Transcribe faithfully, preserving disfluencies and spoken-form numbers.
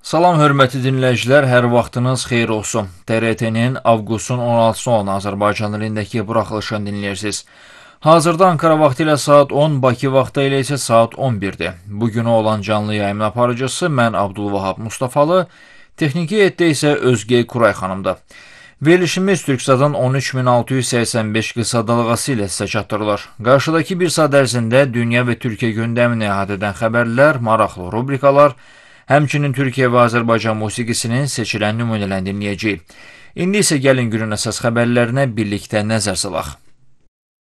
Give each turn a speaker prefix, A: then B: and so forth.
A: Salam hörmətli dinləyicilər, hər vaxtınız xeyir olsun. T R T-nin avqustun on altısı olan Azərbaycan dilindəki buraxılışını dinləyirsiniz. Hazırda Ankara vaxtı ilə saat on, Bakı vaxtı ilə isə saat on birdir. Bugünə olan canlı yayımın aparıcısı mən Abdulvahab Mustafalı, texniki heyətdə isə Özgey Kuray xanımdır. Verilişimiz Türksadan on üç min altı yüz səksən beş qısa dalğası ilə sizə çatdırılır. Qarşıdakı bir saat ərzində dünya və Türkiyə gündəmini əhatə edən xəbərlər, maraqlı rubrikalar, həmçinin Türkiyə və Azərbaycan musiqisinin seçilən nümunələrini dinləyəcəyik. İndi isə gəlin günün əsas xəbərlərinə birlikdə nəzər salaq.